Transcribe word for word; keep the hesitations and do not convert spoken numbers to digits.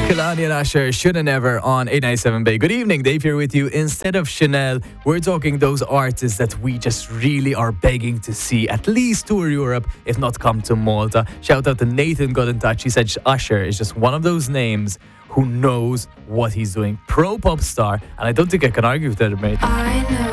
Kehlani and Usher, Shoulda Never on eight ninety-seven Bay. Good evening, Dave here with you. Instead of Chanel, we're talking those artists that we just really are begging to see at least tour Europe, if not come to Malta. Shout out to Nathan, got in touch. He said Usher is just one of those names who knows what he's doing. Pro pop star, and I don't think I can argue with that, mate. I know.